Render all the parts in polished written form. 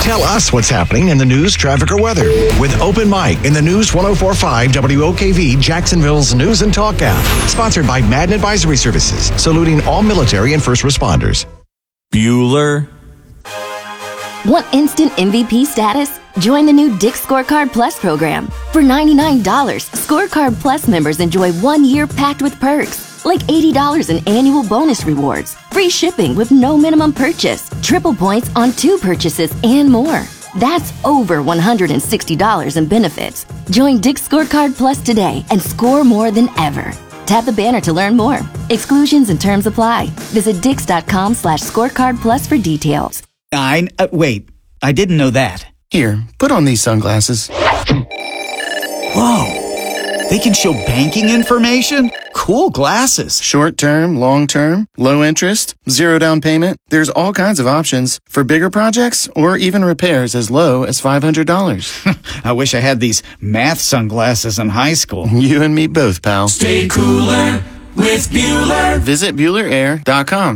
Tell us what's happening in the news, traffic, or weather with Open Mic in the News 104.5 WOKV Jacksonville's News and Talk app. Sponsored by Madden Advisory Services, saluting all military and first responders. Bueller. Want instant MVP status? Join the new Dick's Scorecard Plus program. For $99, Scorecard Plus members enjoy 1 year packed with perks, like $80 in annual bonus rewards, free shipping with no minimum purchase, triple points on 2 purchases, and more. That's over $160 in benefits. Join Dick's Scorecard Plus today and score more than ever. Tap the banner to learn more. Exclusions and terms apply. Visit Dix.com/scorecard plus for details. Wait, I didn't know that. Here, put on these sunglasses. Whoa, they can show banking information? Cool glasses. Short term, long term, low interest, 0 down payment. There's all kinds of options for bigger projects or even repairs as low as $500. I wish I had these math sunglasses in high school. You and me both, pal. Stay cooler with Bueller. Visit BuellerAir.com.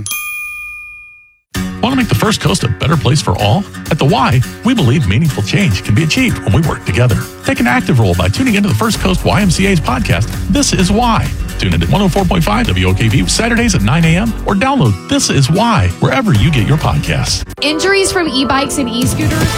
Want to make the First Coast a better place for all? At the Y, we believe meaningful change can be achieved when we work together. Take an active role by tuning into the First Coast YMCA's podcast, This Is Why. Tune in at 104.5 WOKV Saturdays at 9 a.m. or download This Is Why wherever you get your podcasts. Injuries from e-bikes and e-scooters.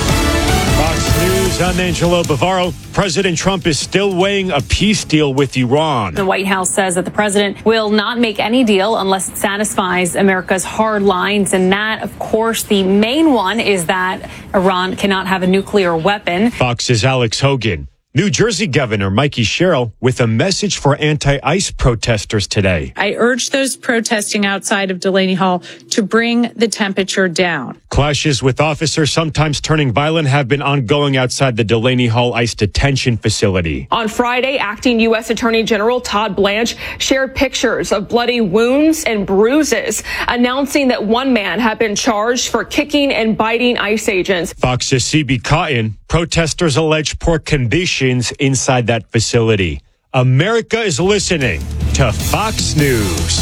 Fox News, I'm Angelo Bavaro. President Trump is still weighing a peace deal with Iran. The White House says that the president will not make any deal unless it satisfies America's hard lines. And that, of course, the main one is that Iran cannot have a nuclear weapon. Fox's Alex Hogan. New Jersey Governor Mikey Sherrill with a message for anti-ICE protesters today. I urge those protesting outside of Delaney Hall to bring the temperature down. Clashes with officers, sometimes turning violent, have been ongoing outside the Delaney Hall ICE detention facility. On Friday, acting U.S. Attorney General Todd Blanche shared pictures of bloody wounds and bruises, announcing that one man had been charged for kicking and biting ICE agents. Fox's CB Cotton. Protesters allege poor conditions inside that facility. America is listening to Fox News.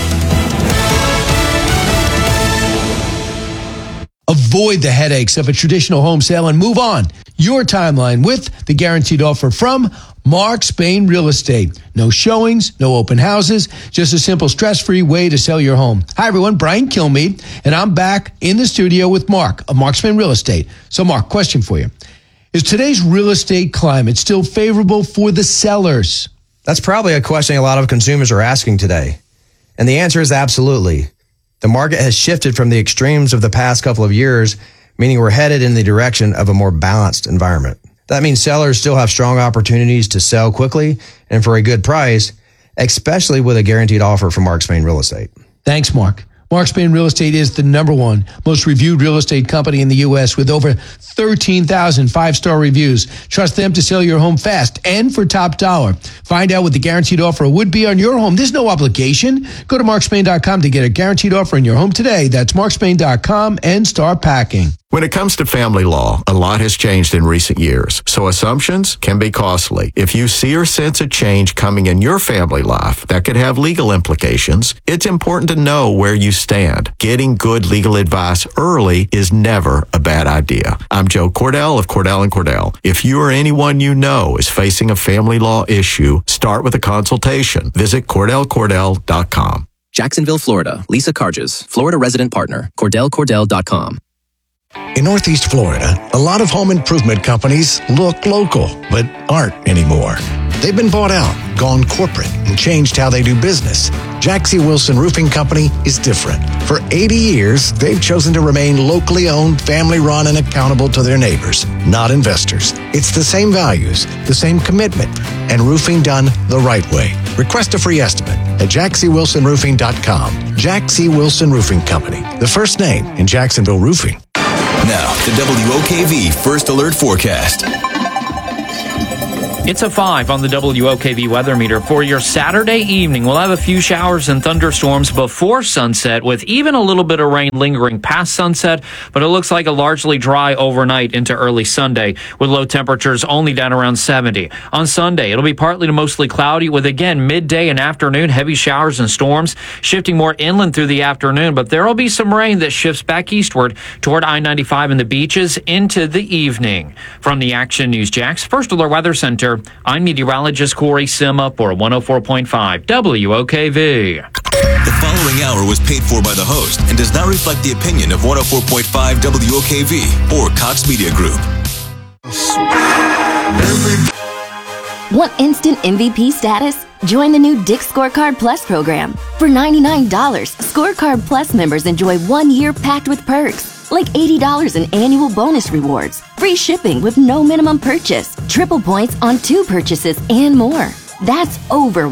Avoid the headaches of a traditional home sale and move on your timeline with the guaranteed offer from Mark Spain Real Estate. No showings, no open houses, just a simple stress-free way to sell your home. Hi, everyone. Brian Kilmeade, and I'm back in the studio with Mark of Mark Spain Real Estate. So, Mark, question for you. Is today's real estate climate still favorable for the sellers? That's probably a question a lot of consumers are asking today. And the answer is absolutely. The market has shifted from the extremes of the past couple of years, meaning we're headed in the direction of a more balanced environment. That means sellers still have strong opportunities to sell quickly and for a good price, especially with a guaranteed offer from Mark Spain Real Estate. Thanks, Mark. Mark Spain Real Estate is the #1 most reviewed real estate company in the U.S. with over 13,000 5-star reviews. Trust them to sell your home fast and for top dollar. Find out what the guaranteed offer would be on your home. There's no obligation. Go to markspain.com to get a guaranteed offer in your home today. That's markspain.com and start packing. When it comes to family law, a lot has changed in recent years, so assumptions can be costly. If you see or sense a change coming in your family life that could have legal implications, it's important to know where you stand. Getting good legal advice early is never a bad idea. I'm Joe Cordell of Cordell & Cordell. If you or anyone you know is facing a family law issue, start with a consultation. Visit CordellCordell.com. Jacksonville, Florida. Lisa Carges, Florida resident partner. CordellCordell.com. In Northeast Florida, a lot of home improvement companies look local, but aren't anymore. They've been bought out, gone corporate, and changed how they do business. Jaxie Wilson Roofing Company is different. For 80 years, they've chosen to remain locally owned, family-run, and accountable to their neighbors, not investors. It's the same values, the same commitment, and roofing done the right way. Request a free estimate at JaxieWilsonRoofing.com. Jaxie Wilson Roofing Company, the first name in Jacksonville roofing. Now, the WOKV First Alert Forecast. It's a 5 on the WOKV weather meter for your Saturday evening. We'll have a few showers and thunderstorms before sunset, with even a little bit of rain lingering past sunset, but it looks like a largely dry overnight into early Sunday, with low temperatures only down around 70. On Sunday, it'll be partly to mostly cloudy, with again midday and afternoon heavy showers and storms, shifting more inland through the afternoon, but there will be some rain that shifts back eastward toward I-95 and the beaches into the evening. From the Action News Jax First Alert Weather Center, I'm meteorologist Corey Sima for 104.5 WOKV. The following hour was paid for by the host and does not reflect the opinion of 104.5 WOKV or Cox Media Group. Want instant MVP status? Join the new Dick's Scorecard Plus program. For $99, Scorecard Plus members enjoy 1 year packed with perks, like $80 in annual bonus rewards, free shipping with no minimum purchase, triple points on 2 purchases, and more. That's over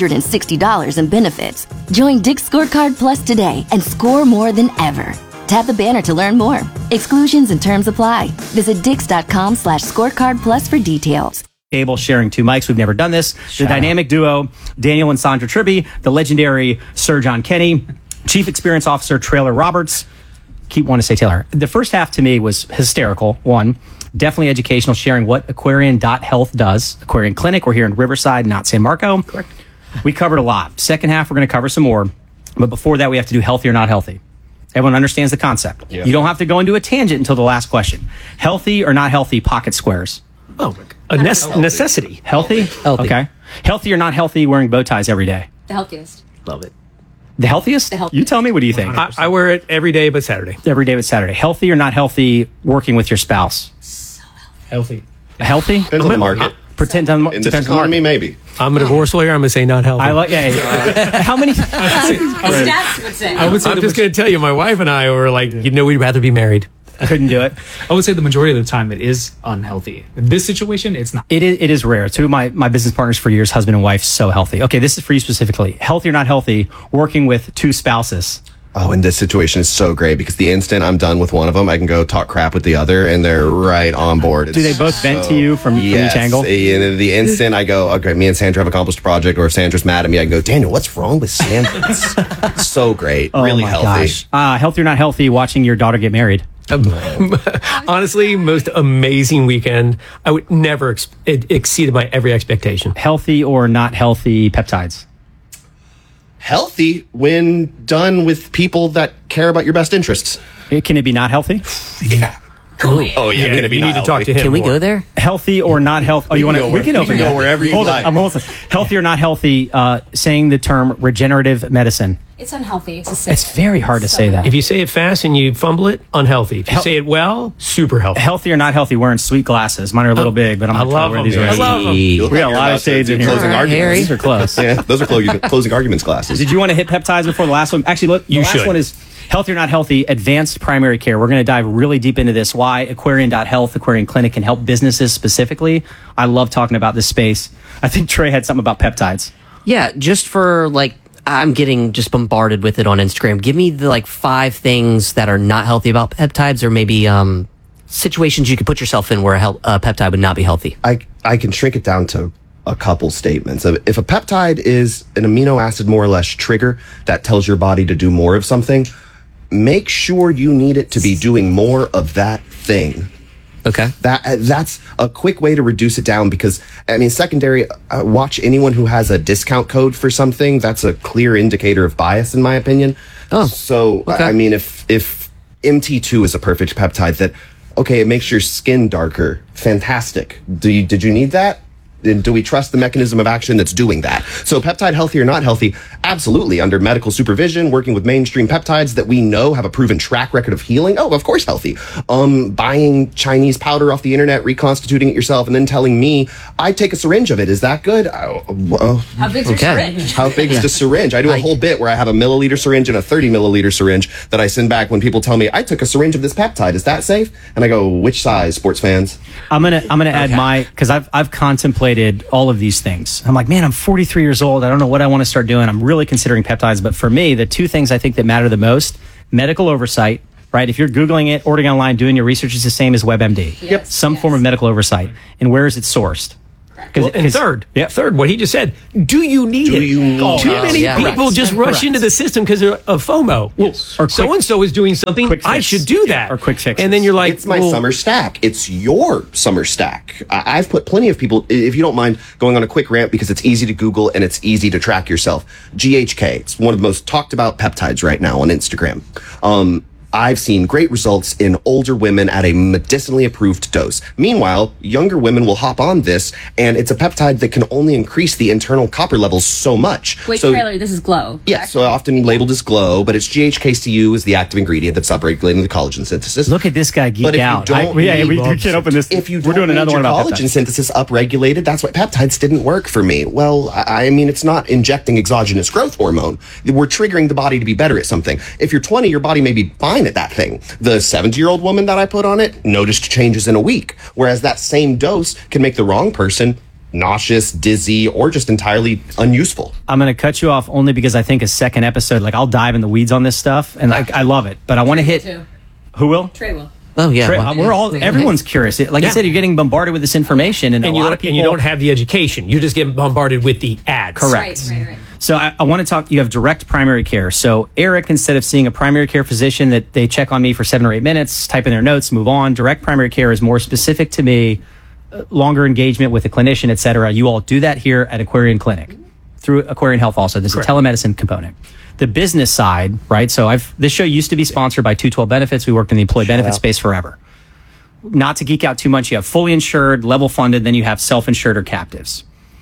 $160 in benefits. Join Dick's Scorecard Plus today and score more than ever. Tap the banner to learn more. Exclusions and terms apply. Visit dix.com/scorecard plus for details. Table sharing 2 mics. We've never done this. The dynamic duo, Daniel and Sandra Tribby, the legendary Sir John Kenny, Chief Experience Officer Taylor Roberts. Keep wanting to say Taylor. The first half to me was hysterical. One, definitely educational, sharing what Aquarian.health does. Aquarian Clinic. We're here in Riverside, not San Marco. Correct. We covered a lot. Second half, we're going to cover some more. But before that, we have to do healthy or not healthy. Everyone understands the concept. Yeah. You don't have to go into a tangent until the last question. Healthy or not healthy pocket squares? Oh, a necessity. Healthy? Healthy. Okay. Healthy or not healthy wearing bow ties every day? The healthiest. Love it. The healthiest? The healthiest. You tell me, what do you think? I wear it every day but Saturday. Every day but Saturday. Healthy or not healthy working with your spouse? So Healthy. Healthy? Depends on the market. Pretend on In this economy, maybe. I'm a divorce lawyer. I'm going to say not healthy. I like, yeah. How many? stats would say. I'm just going to tell you, my wife and I were like, we'd rather be married. Couldn't do it. I would say the majority of the time it is unhealthy. In this situation, it's not. It is rare. 2 of my business partners for years, husband and wife, so healthy. Okay, this is for you specifically. Healthy or not healthy, working with 2 spouses. Oh, and this situation is so great because the instant I'm done with one of them, I can go talk crap with the other, and they're right on board. Do they both vent to you from each angle? And the instant I go, okay, me and Sandra have accomplished a project, or if Sandra's mad at me, I can go, Daniel, what's wrong with Sandra? It's so great. Really healthy. Gosh. Healthy or not healthy, watching your daughter get married? Honestly, most amazing weekend. I would never it exceeded my every expectation. Healthy or not healthy peptides? Healthy when done with people that care about your best interests. Can it be not healthy? Yeah. Oh yeah, you need to talk to him. Can we go there? Healthy or not healthy? Oh, you want to? We can open go wherever you like. I'm healthy or not healthy? Saying the term regenerative medicine. It's unhealthy. It's very hard to say that. If you say it fast and you fumble it, unhealthy. If you say it well, super healthy. Healthy or not healthy? Wearing sweet glasses. Mine are a little big, but I'm going to wear these. I love them. We got a lot of shades in here. Closing arguments. These are close. Yeah, those are closing arguments glasses. Did you want to hit peptides before the last one? Actually, look, the last one is healthy or not healthy, advanced primary care. We're going to dive really deep into this. Why Aquarian.health, Aquarian Clinic can help businesses specifically. I love talking about this space. I think Trey had something about peptides. Yeah, just for I'm getting just bombarded with it on Instagram. Give me the 5 things that are not healthy about peptides, or maybe situations you could put yourself in where a peptide would not be healthy. I can shrink it down to a couple statements. If a peptide is an amino acid more or less trigger that tells your body to do more of something, make sure you need it to be doing more of that thing. Okay. That's a quick way to reduce it down because, secondary, watch anyone who has a discount code for something. That's a clear indicator of bias, in my opinion. Oh. So, okay. If MT2 is a perfect peptide that, okay, it makes your skin darker, fantastic. Did you need that? Do we trust the mechanism of action that's doing that? So peptide healthy or not healthy? Absolutely. Under medical supervision, working with mainstream peptides that we know have a proven track record of healing. Oh, of course healthy. Buying Chinese powder off the internet, reconstituting it yourself, and then telling me I take a syringe of it. Is that good? How big's your syringe? How big is the syringe? I do a whole bit where I have a milliliter syringe and a 30 milliliter syringe that I send back when people tell me I took a syringe of this peptide. Is that safe? And I go, which size, sports fans? I'm gonna add because I've contemplated all of these things. I'm like, man, I'm 43 years old. I don't know what I want to start doing. I'm really considering peptides. But for me, the 2 things I think that matter the most, medical oversight, right? If you're Googling it, ordering online, doing your research is the same as WebMD. Yes. Some form of medical oversight. And where is it sourced? And third, what he just said, do you need it? Too many people just rush into the system because of FOMO. Well, so-and-so is doing something, I should do that. Or quick fixes. And then you're like, it's my summer stack. It's your summer stack. I've put plenty of people, if you don't mind going on a quick rant, because it's easy to Google and it's easy to track yourself. GHK, it's one of the most talked about peptides right now on Instagram. I've seen great results in older women at a medicinally approved dose. Meanwhile, younger women will hop on this, and it's a peptide that can only increase the internal copper levels so much. Wait, so, Trailer, this is Glow. Yeah, so often labeled as Glow, but it's GHKCU is the active ingredient that's upregulating the collagen synthesis. Look at this guy geek out. We can't open this. If you We're doing another one about collagen synthesis upregulated, that's why peptides didn't work for me. Well, I mean, it's not injecting exogenous growth hormone. We're triggering the body to be better at something. If you're 20, your body may be fine at that thing. The 70-year-old woman that I put on it noticed changes in a week, whereas that same dose can make the wrong person nauseous, dizzy, or just entirely unuseful. I'm going to cut you off only because I think a second episode, like I'll dive in the weeds on this stuff, and I love it. But I want to hit. Who will? Trey will. Oh yeah, we're all. Everyone's curious. Like I said, you're getting bombarded with this information, and a lot of people. And you don't have the education. You just get bombarded with the ads. Correct. Right. So I want to talk. You have direct primary care. So Eric, instead of seeing a primary care physician that they check on me for 7 or 8 minutes, type in their notes, move on. Direct primary care is more specific to me, longer engagement with a clinician, et cetera. You all do that here at Aquarian Clinic through Aquarian Health. Also, there's a telemedicine component. The business side, right? So this show used to be sponsored by 212 Benefits. We worked in the employee benefit space forever. Not to geek out too much, you have fully insured, level funded, then you have self-insured or captives.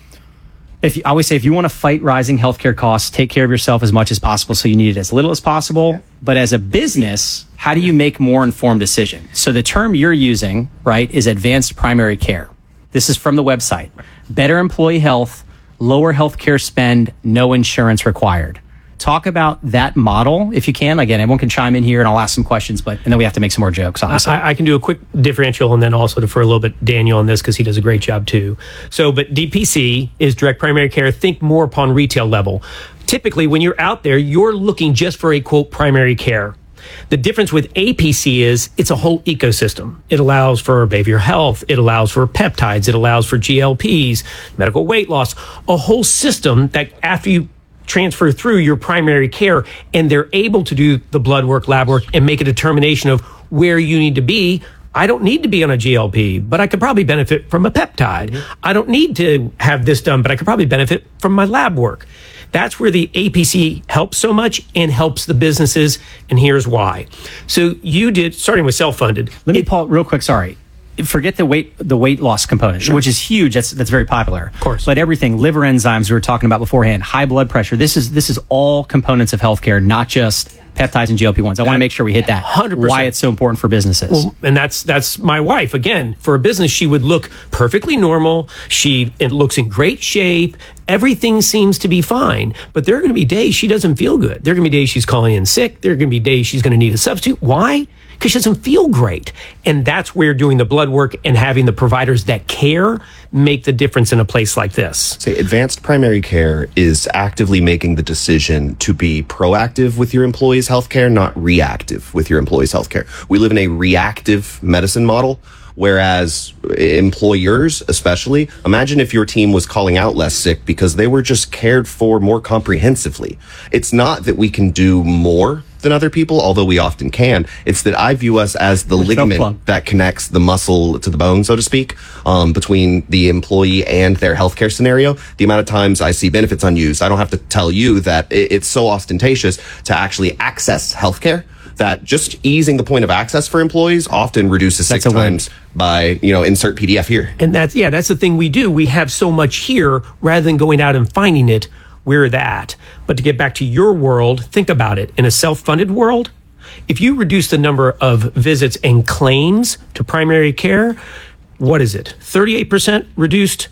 I always say, if you want to fight rising healthcare costs, take care of yourself as much as possible, so you need it as little as possible. But as a business, how do you make more informed decisions? So the term you're using, right, is advanced primary care. This is from the website. Better employee health, lower healthcare spend, no insurance required. Talk about that model, if you can. Again, everyone can chime in here, and I'll ask some questions, and then we have to make some more jokes, honestly. I can do a quick differential and then also defer a little bit Daniel on this because he does a great job too. But DPC is direct primary care. Think more upon retail level. Typically, when you're out there, you're looking just for a, quote, primary care. The difference with APC is it's a whole ecosystem. It allows for behavioral health. It allows for peptides. It allows for GLPs, medical weight loss, a whole system that after you transfer through your primary care and they're able to do the blood work, lab work, and make a determination of where you need to be. I don't need to be on a GLP, but I could probably benefit from a peptide. Mm-hmm. I don't need to have this done, but I could probably benefit from my lab work. That's where the APC helps so much and helps the businesses, and here's why. So you did, starting with self-funded. Let me, Paul, real quick, sorry. Forget the weight loss component, which is huge. That's very popular. Of course. But everything, liver enzymes we were talking about beforehand, high blood pressure. This is all components of healthcare, not just peptides and GLP-1s. I want to make sure we hit that. 100%. Why it's so important for businesses. Well, and that's my wife. Again, for a business, she would look perfectly normal. It looks in great shape. Everything seems to be fine. But there are going to be days she doesn't feel good. There are going to be days she's calling in sick. There are going to be days she's going to need a substitute. Why? Because she doesn't feel great. And that's where doing the blood work and having the providers that care make the difference in a place like this. Say advanced primary care is actively making the decision to be proactive with your employees' healthcare, not reactive with your employees' healthcare. We live in a reactive medicine model, whereas employers, especially, imagine if your team was calling out less sick because they were just cared for more comprehensively. It's not that we can do more than other people, although we often can. It's that I view us as the ligament that connects the muscle to the bone, so to speak, between the employee and their healthcare scenario. The amount of times I see benefits unused, I don't have to tell you that it's so ostentatious to actually access healthcare that just easing the point of access for employees often reduces sick times by, insert PDF here. And that's the thing we do. We have so much here rather than going out and finding it. We're that. But to get back to your world, think about it. In a self-funded world, if you reduce the number of visits and claims to primary care, what is it? 38% reduced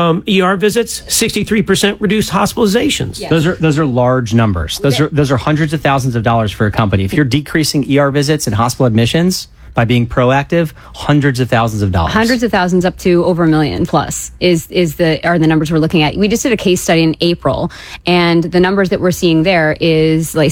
ER visits, 63% reduced hospitalizations. Yeah. Those are large numbers. Those are hundreds of thousands of dollars for a company. If you're decreasing ER visits and hospital admissions by being proactive, hundreds of thousands of dollars. Hundreds of thousands up to over $1 million plus are the numbers we're looking at. We just did a case study in April, and the numbers that we're seeing there is like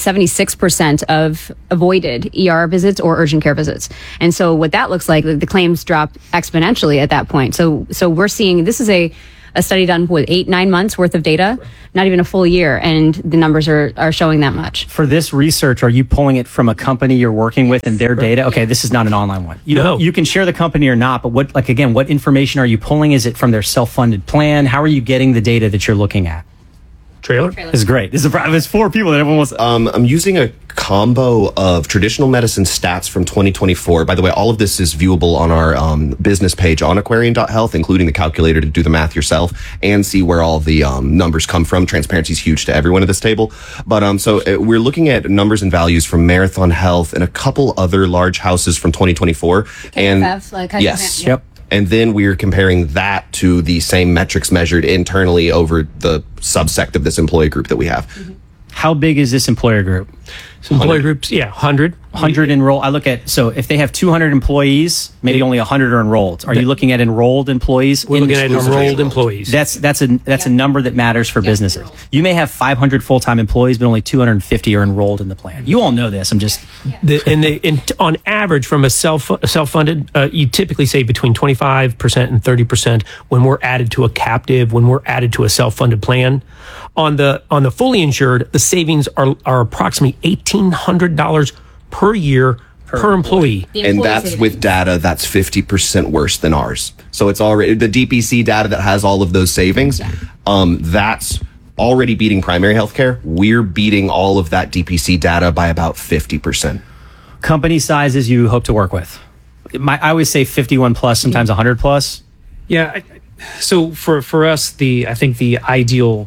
76% of avoided ER visits or urgent care visits. And so what that looks like, the claims drop exponentially at that point. So we're seeing this is a a study done with 8-9 months worth of data, not even a full year, and the numbers are showing that much. For this research, are you pulling it from a company you're working with and their data? Okay, this is not an online one. You can share the company or not, but what information are you pulling? Is it from their self-funded plan? How are you getting the data that you're looking at? Trailer? This is great. There's 4 people that everyone wants. I'm using a combo of traditional medicine stats from 2024. By the way, all of this is viewable on our business page on Aquarian.health, including the calculator to do the math yourself and see where all the numbers come from. Transparency is huge to everyone at this table. But we're looking at numbers and values from Marathon Health and a couple other large houses from 2024. Yes. Yep. And then we're comparing that to the same metrics measured internally over the subsect of this employee group that we have. How big is this employer group? So employer groups, 100. 100 enroll. I look at, so if they have 200 employees, maybe only 100 are enrolled. Are you looking at enrolled employees? We're looking at enrolled employees. That's a number that matters for businesses. You may have 500 full-time employees, but only 250 are enrolled in the plan. You all know this. I'm just... on average, from a self-funded, you typically say between 25% and 30% when we're added to a captive, when we're added to a self-funded plan. On the fully insured, the savings are approximately $1,800 per year per employee. And that's with data that's 50% worse than ours. So it's already the DPC data that has all of those savings. That's already beating primary healthcare. We're beating all of that DPC data by about 50%. Company sizes you hope to work with? I always say 51 plus, sometimes 100 plus. Yeah. So for us, I think the ideal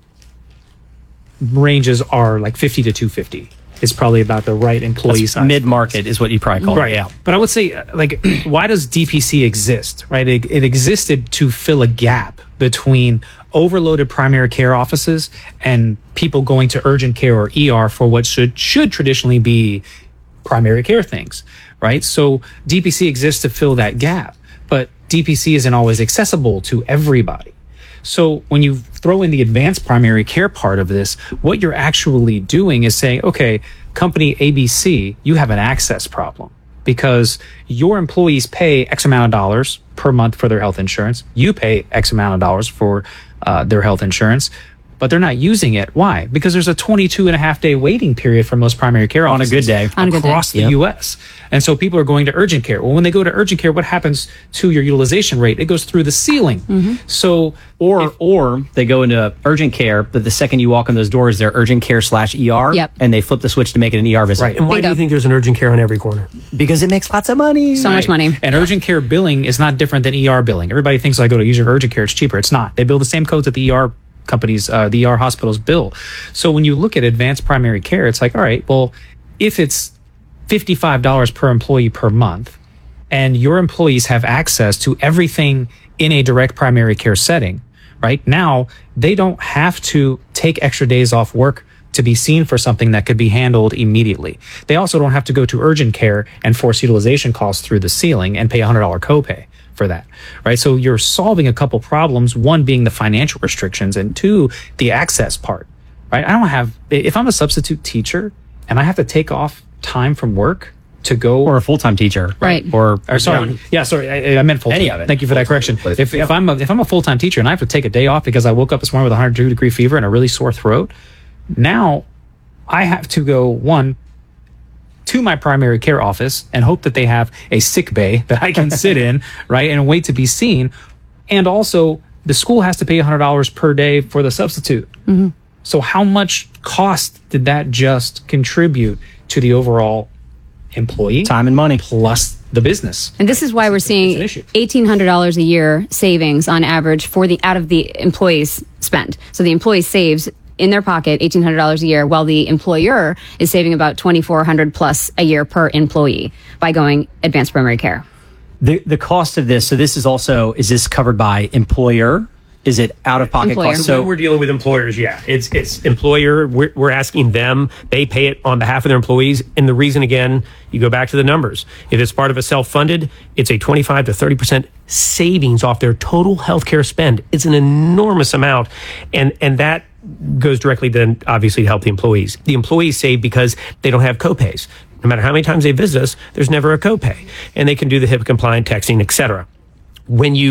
ranges are like 50 to 250. Is probably about the right employee size. Mid-market is what you probably call it. Right. But I would say, why does DPC exist? Right. It existed to fill a gap between overloaded primary care offices and people going to urgent care or ER for what should traditionally be primary care things. Right. So DPC exists to fill that gap, but DPC isn't always accessible to everybody. So when you throw in the advanced primary care part of this, what you're actually doing is saying, okay, company ABC, you have an access problem because your employees pay X amount of dollars per month for their health insurance. You pay X amount of dollars for their health insurance, but they're not using it. Why? Because there's a 22.5-day waiting period for most primary care offices on a good day across the U.S. And so people are going to urgent care. Well, when they go to urgent care, what happens to your utilization rate? It goes through the ceiling. So, or they go into urgent care, but the second you walk in those doors, they're urgent care /ER, and they flip the switch to make it an ER visit. Right. And why do you think there's an urgent care on every corner? Because it makes lots of money. So much money. And urgent care billing is not different than ER billing. Everybody thinks I go to use your urgent care, it's cheaper. It's not. They bill the same codes that the ER companies, the ER hospitals bill. So when you look at advanced primary care, it's like, all right, well, if it's $55 per employee per month and your employees have access to everything in a direct primary care setting, right? Now they don't have to take extra days off work to be seen for something that could be handled immediately. They also don't have to go to urgent care and force utilization costs through the ceiling and pay $100 copay for that, right? So you're solving a couple problems, one being the financial restrictions and two, the access part, right? If I'm a substitute teacher and I have to take off time from work to go, or a full-time teacher, right? Or sorry, I meant full-time. Any of it. Thank you for that correction. If I'm a full-time teacher and I have to take a day off because I woke up this morning with a 102-degree fever and a really sore throat, now I have to go to my primary care office and hope that they have a sick bay that I can sit in, right, and wait to be seen. And also, the school has to pay $100 per day for the substitute. So how much cost did that just contribute to the overall employee? Time and money. Plus the business. And this is why we're seeing $1,800 a year savings on average out of the employee's spend. So the employee saves in their pocket $1,800 a year, while the employer is saving about $2,400 plus a year per employee by going advanced primary care. The cost of this, so this is also, is this covered by employer? Is it out of pocket cost? So we're dealing with employers. Yeah, it's employer. We're asking them. They pay it on behalf of their employees. And the reason, again, you go back to the numbers. If it's part of a self-funded, it's a 25 to 30% savings off their total healthcare spend. It's an enormous amount, and that goes directly then obviously to help the employees. The employees save because they don't have copays. No matter how many times they visit us, there's never a copay, and they can do the HIPAA compliant texting, etc. When you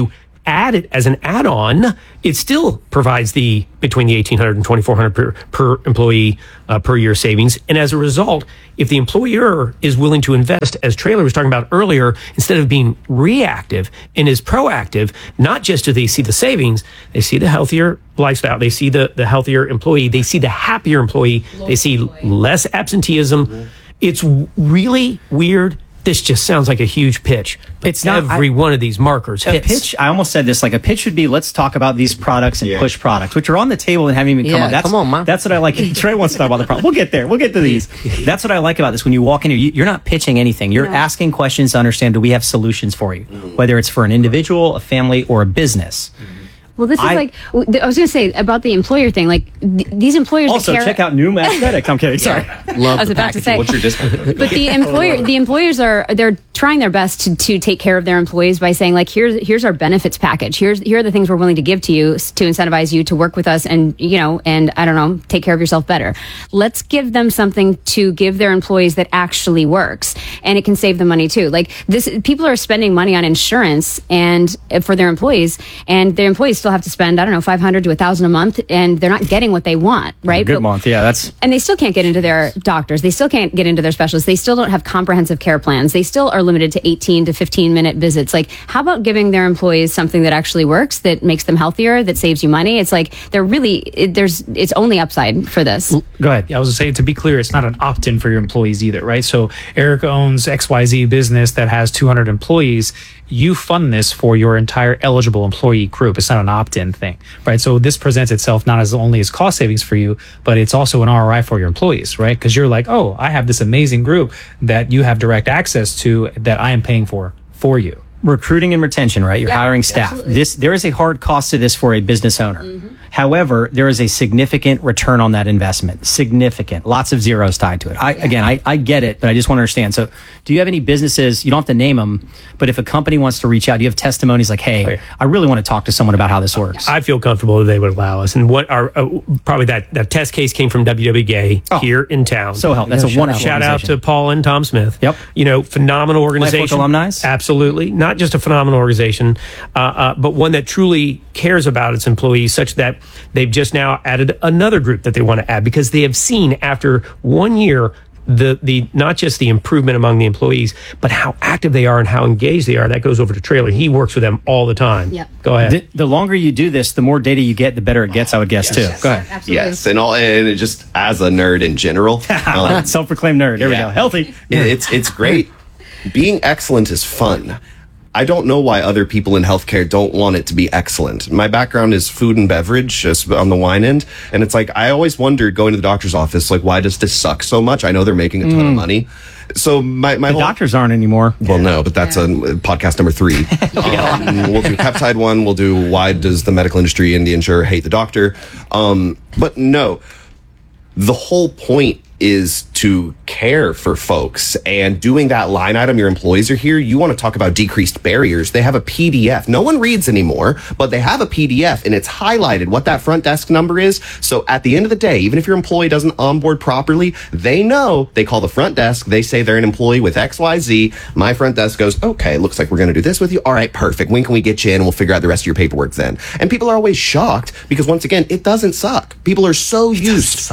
added as an add-on, it still provides the between the $1,800 and $2,400 per employee per year savings. And as a result, if the employer is willing to invest, as Traylor was talking about earlier, instead of being reactive and is proactive, not just do they see the savings, they see the healthier lifestyle, they see the healthier employee, they see the happier employee, they see less absenteeism. It's really weird. This just sounds like a huge pitch. It's not every one of these markers hits. A pitch, I almost said this, like a pitch would be, let's talk about these products and push products, which are on the table and haven't even come up. Come on, man. That's what I like. Trey wants to talk about the product. We'll get there. We'll get to these. That's what I like about this. When you walk in here, you're not pitching anything. You're asking questions to understand, do we have solutions for you? Whether it's for an individual, a family, or a business. Well, this is I was going to say about the employer thing. Like these employers also that care, check out Noom Aesthetics. I'm kidding. Sorry, I was about to say. What's your discount? But the employers they're trying their best to take care of their employees by saying, like, here's our benefits package. Here are the things we're willing to give to you to incentivize you to work with us and I don't know, take care of yourself better. Let's give them something to give their employees that actually works, and it can save them money too. Like people are spending money on insurance and for their employees, and their employees still have to spend, I don't know, $500 to $1,000 a month, and they're not getting what they want, right? Good month, yeah. And they still can't get into their doctors. They still can't get into their specialists. They still don't have comprehensive care plans. They still are limited to 18 to 15-minute visits. Like, how about giving their employees something that actually works, that makes them healthier, that saves you money? It's like it's only upside for this. Go ahead. I was going to say, to be clear, it's not an opt-in for your employees either, right? So Eric owns XYZ business that has 200 employees. You fund this for your entire eligible employee group. It's not an opt-in thing, right? So this presents itself not as only as cost savings for you, but it's also an ROI for your employees, right? Because you're like, oh, I have this amazing group that you have direct access to that I am paying for you. Recruiting and retention, right? You're hiring staff. Absolutely. There is a hard cost to this for a business owner. However, there is a significant return on that investment. Significant. Lots of zeros tied to it. I get it, but I just want to understand. So do you have any businesses, you don't have to name them, but if a company wants to reach out, do you have testimonies like, hey, I really want to talk to someone about how this works? I feel comfortable that they would allow us. And what our probably that test case came from WW Gay here in town. So helpful. That's a wonderful shout out to Paul and Tom Smith. Yep. Phenomenal organization. LifeWork alumni. Absolutely. Not just a phenomenal organization, but one that truly cares about its employees, such that they've just now added another group that they want to add, because they have seen after 1 year the not just the improvement among the employees, but how active they are and how engaged they are. That goes over to Traylor. He works with them all the time. Yep. Go ahead. The longer you do this, the more data you get, the better it gets, I would guess, too. Go ahead. Absolutely. Yes, and it just as a nerd in general. Self-proclaimed nerd. There we go. Healthy. It's great. Being excellent is fun. I don't know why other people in healthcare don't want it to be excellent. My background is food and beverage, just on the wine end. And it's like, I always wondered going to the doctor's office, like, why does this suck so much? I know they're making a ton of money. So my the doctors aren't anymore. Well, no, but that's podcast number 3. We'll do peptide 1. We'll do why does the medical industry and the insurer hate the doctor? But no, the whole point is to care for folks, and doing that line item, your employees are here. You want to talk about decreased barriers. They have a PDF. No one reads anymore, but they have a PDF, and it's highlighted what that front desk number is. So at the end of the day, even if your employee doesn't onboard properly, they know. They call the front desk. They say they're an employee with XYZ. My front desk goes, okay, looks like we're going to do this with you. All right, perfect. When can we get you in? And we'll figure out the rest of your paperwork then. And people are always shocked because, once again, it doesn't suck. People are so used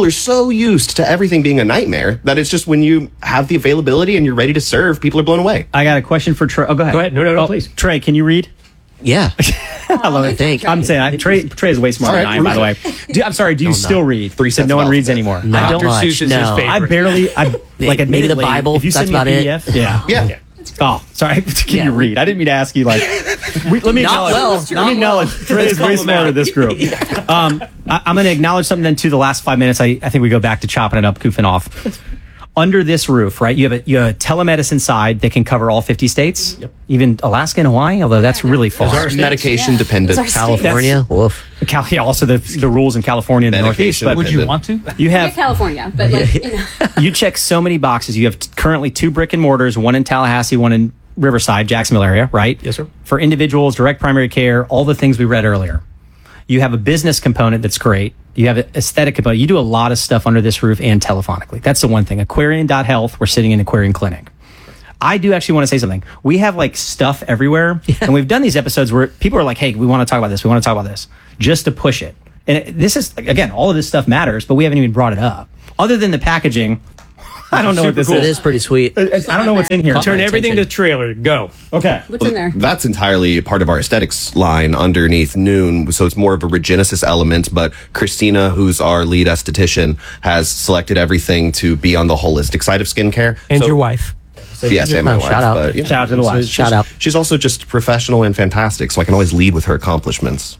to everything being a nightmare that it's just when you have the availability and you're ready to serve, people are blown away. I got a question for Trey. Oh, go ahead. Go ahead. No, please. Trey, can you read? Yeah. I love it. Thank I'm saying Trey is way smarter than I am, by the way. I'm sorry. Do you still read? 3 said no one reads anymore. Not Dr. much. Seuss is his No. favorite. I barely. Like Maybe the admittedly, Bible, If you send that's me a about PDF, yeah. Oh, sorry. Can you read? I didn't mean to ask you. Like, let me acknowledge. Trey is way smarter than this group. I'm going to acknowledge something. Then to the last 5 minutes, I think we go back to chopping it up, goofing off. Under this roof, right? You have a telemedicine side that can cover all 50 states, even Alaska and Hawaii. Although that's really far. Ours medication dependent. California, woof. Also the rules in California and the Northeast. But Would you want to? You have California, but you check so many boxes. You have currently 2 brick and mortars, one in Tallahassee, one in Riverside, Jacksonville area, right? Yes, sir. For individuals, direct primary care, all the things we read earlier. You have a business component that's great. You have an aesthetic component. You do a lot of stuff under this roof and telephonically. That's the one thing. Aquarian.health, we're sitting in Aquarian Clinic. I do actually want to say something. We have like stuff everywhere, and we've done these episodes where people are like, "Hey, we want to talk about this. We want to talk about this," just to push it. And this is, again, all of this stuff matters, but we haven't even brought it up. Other than the packaging, I don't know what this is. It is pretty sweet. I don't know what's in here. Turn everything to trailer. Go. Okay. What's in there? That's entirely part of our aesthetics line underneath Noon. So it's more of a Regenesis element, but Christina, who's our lead esthetician, has selected everything to be on the holistic side of skincare. And your wife. Yes, and my wife. Shout out. But, you know, Shout out to the wife. Shout out. She's also just professional and fantastic, so I can always lead with her accomplishments.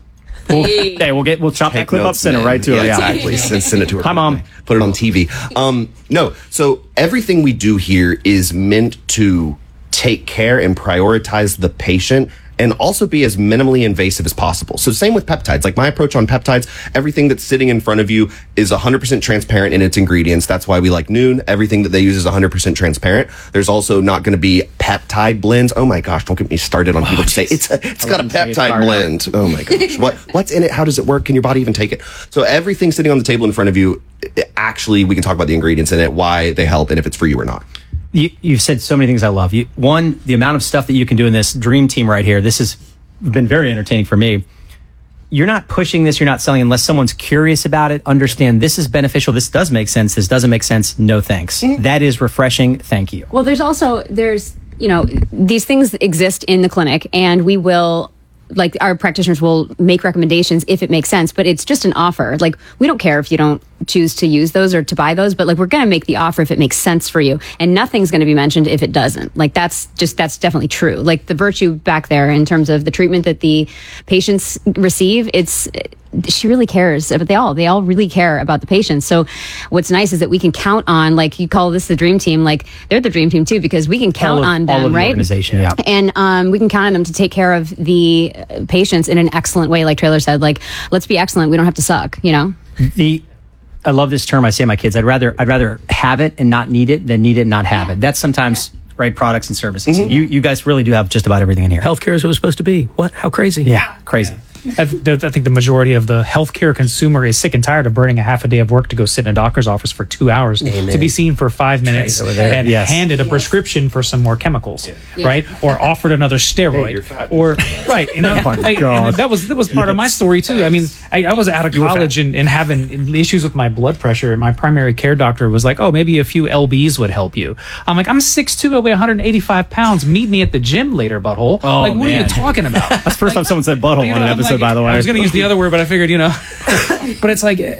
Hey, we'll chop that Take clip up, notes, send it man. right to her. Yeah, Exactly. Send it to her. Hi, Mom. Put it on TV. No, so everything we do here is meant to take care and prioritize the patient and also be as minimally invasive as possible. So same with peptides. Like my approach on peptides, everything that's sitting in front of you is 100% transparent in its ingredients. That's why we like Noon. Everything that they use is 100% transparent. There's also not going to be peptide blends. Oh my gosh, don't get me started on people who say it's got a peptide blend. Oh my gosh. What's in it? How does it work? Can your body even take it? So everything sitting on the table in front of you, actually, we can talk about the ingredients in it, why they help, and if it's for you or not. You've said so many things I love. One, the amount of stuff that you can do in this dream team right here. This has been very entertaining for me. You're not pushing this. You're not selling unless someone's curious about it. Understand this is beneficial. This does make sense. This doesn't make sense. No thanks. That is refreshing. Thank you. Well, there's these things exist in the clinic, and we will, like, our practitioners will make recommendations if it makes sense, but it's just an offer. Like, we don't care if you don't choose to use those or to buy those, but like, we're going to make the offer if it makes sense for you, and nothing's going to be mentioned if it doesn't. Like, that's definitely true. Like the Virtue back there, in terms of the treatment that the patients receive, she really cares, but they all really care about the patients. So what's nice is that we can count on, like, you call this the dream team, like they're the dream team too, because we can count on them, all of the right? Organization, yeah. And we can count on them to take care of the patients in an excellent way. Like Trailer said, like, let's be excellent. We don't have to suck, you know? I love this term. I say to my kids, I'd rather have it and not need it than need it and not have it. That's sometimes right products and services. You guys really do have just about everything in here. Healthcare is what it's supposed to be. What? How crazy? Yeah, crazy. I think the majority of the healthcare consumer is sick and tired of burning a half a day of work to go sit in a doctor's office for 2 hours to be seen for 5 minutes and handed a prescription for some more chemicals, right? Or offered another steroid, or right. You know, that was part of my story too. I mean, I was out of college and having issues with my blood pressure, and my primary care doctor was like, "Oh, maybe a few LBs would help you." I'm like, "I'm 6'2", I weigh 185 pounds. Meet me at the gym later, butthole." Oh, like, what are you talking about? That's the first time someone said butthole on an episode. By the way, I was going to use the other word, but I figured, but it's like,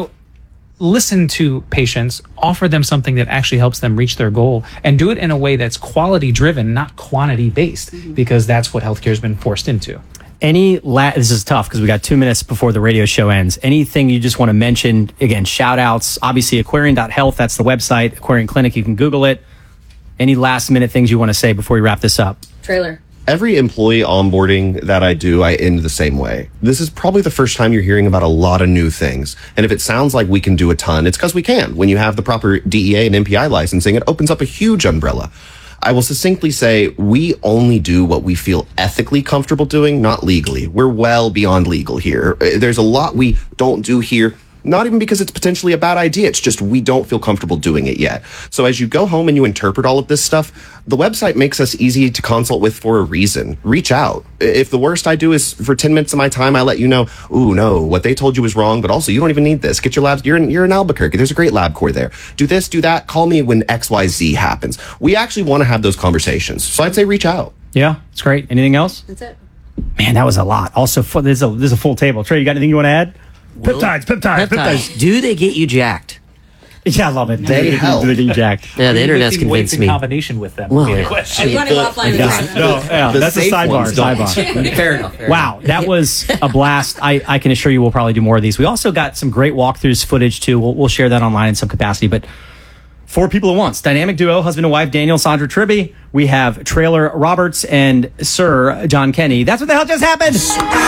listen to patients, offer them something that actually helps them reach their goal, and do it in a way that's quality driven, not quantity based, because that's what healthcare has been forced into. This is tough because we got 2 minutes before the radio show ends. Anything you just want to mention? Again, shout outs, obviously Aquarian.health, that's the website, Aquarian Clinic, you can Google it. Any last minute things you want to say before we wrap this up? Trailer. Every employee onboarding that I do, I end the same way. This is probably the first time you're hearing about a lot of new things. And if it sounds like we can do a ton, it's because we can. When you have the proper DEA and MPI licensing, it opens up a huge umbrella. I will succinctly say we only do what we feel ethically comfortable doing, not legally. We're well beyond legal here. There's a lot we don't do here. Not even because it's potentially a bad idea. It's just we don't feel comfortable doing it yet. So as you go home and you interpret all of this stuff, the website makes us easy to consult with for a reason. Reach out. If the worst I do is for 10 minutes of my time, I let you know, ooh, no, what they told you was wrong, but also you don't even need this. Get your labs. You're in Albuquerque. There's a great LabCorp there. Do this, do that. Call me when XYZ happens. We actually want to have those conversations. So I'd say reach out. Yeah, it's great. Anything else? That's it. Man, that was a lot. Also, this is a full table. Trey, you got anything you want to add? Peptides. Do they get you jacked? Yeah, I love it. They help. They get you jacked. Yeah, the internet's convinced me. In combination with them. Well, question. I'm running offline. That's a sidebar. Fair enough. Wow, that was a blast. I can assure you we'll probably do more of these. We also got some great walkthroughs footage too. We'll share that online in some capacity. But 4 people at once. Dynamic duo, husband and wife, Daniel and Sandra Tribby. We have Trailer Roberts and Sir John Kenny. That's what the hell just happened.